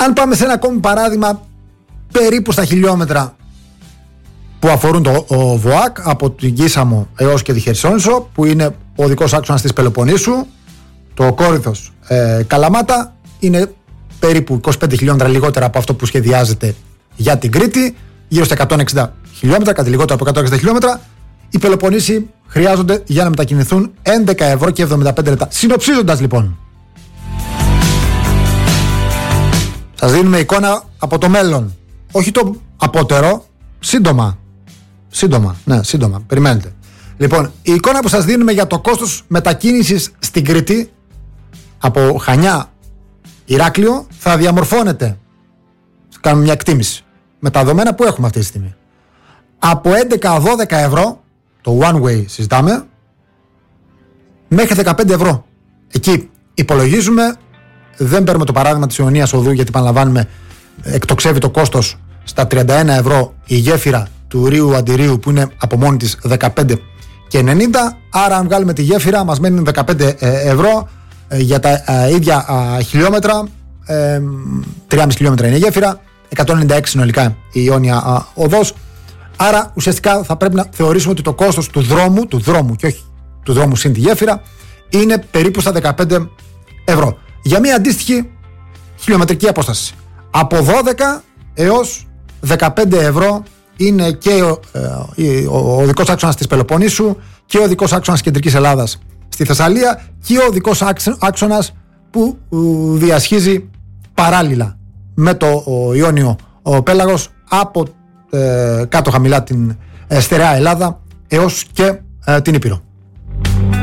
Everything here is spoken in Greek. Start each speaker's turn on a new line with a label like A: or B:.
A: Αν πάμε σε ένα ακόμη παράδειγμα περίπου στα χιλιόμετρα που αφορούν το ΒΟΑΚ από την Κίσαμο έως και τη Χερσόνησο, που είναι ο οδικός άξονας της Πελοποννήσου, το Κόρινθος Καλαμάτα, είναι περίπου 25 χιλιόμετρα λιγότερα από αυτό που σχεδιάζεται για την Κρήτη, γύρω στα 160 χιλιόμετρα, κάτι λιγότερο από 160 χιλιόμετρα. Οι Πελοποννήσοι χρειάζονται για να μετακινηθούν 11 ευρώ και 75 λεπτά. Συνοψίζοντας λοιπόν, σας δίνουμε εικόνα από το μέλλον, όχι το απότερο, σύντομα, περιμένετε. Λοιπόν, η εικόνα που σας δίνουμε για το κόστος μετακίνησης στην Κρήτη από Χανιά Ηράκλειο θα διαμορφώνεται, κάνουμε μια εκτίμηση με τα δεδομένα που έχουμε αυτή τη στιγμή, από 11-12 ευρώ το one way συζητάμε, μέχρι 15 ευρώ. Εκεί υπολογίζουμε, δεν παίρνουμε το παράδειγμα της Ιωνίας Οδού, γιατί επαναλαμβάνουμε εκτοξεύει το κόστος στα 31 ευρώ η γέφυρα του Ρίου Αντιρίου, που είναι από μόνη της 15 και 90, άρα αν βγάλουμε τη γέφυρα μας μένουν 15 ευρώ για τα ίδια χιλιόμετρα, 3,5 χιλιόμετρα είναι η γέφυρα, 196 συνολικά η Ιόνια Οδός. Άρα ουσιαστικά θα πρέπει να θεωρήσουμε ότι το κόστος του δρόμου και όχι του δρόμου συν τη γέφυρα είναι περίπου στα 15 ευρώ για μια αντίστοιχη χιλιομετρική απόσταση. Από 12 έως 15 ευρώ είναι και ο οδικός άξονας της Πελοποννήσου και ο οδικός άξονας κεντρικής Ελλάδας στη Θεσσαλία και ο οδικός άξονας που διασχίζει παράλληλα με το Ιόνιο Πέλαγος από κάτω χαμηλά την στερεά Ελλάδα έως και την Ήπειρο.